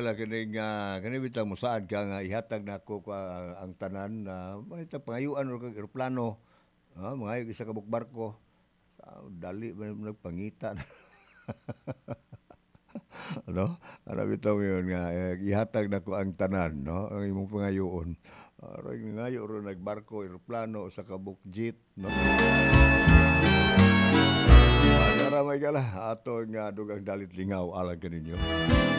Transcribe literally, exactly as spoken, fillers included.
gala kini nga kani bitang mosaad ka nga ihatag nako ka ang tanan na manita pangayuan ro kag eroplano. Ah, mangayo isa ka buk barko. Ah, dali man nagpangita na. Ano? Ano bitaw yun nga eh, ihatag nako ang tanan, no? Ang imong pangayoon. Aroy ngayo ro nagbarko, eroplano sa kabuk jeep, no? Para may gala ato nga dugang dalit lingaw alang kaninyo.